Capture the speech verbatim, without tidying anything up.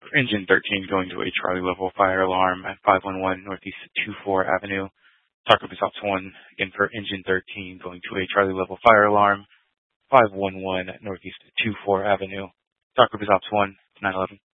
Engine thirteen going to a Charlie level fire alarm at five one one Northeast twenty-fourth Avenue. Talk Group is Ops one, again for Engine thirteen going to a Charlie level fire alarm, five one one Northeast twenty-fourth Avenue. Talk Group is Ops one, nine eleven.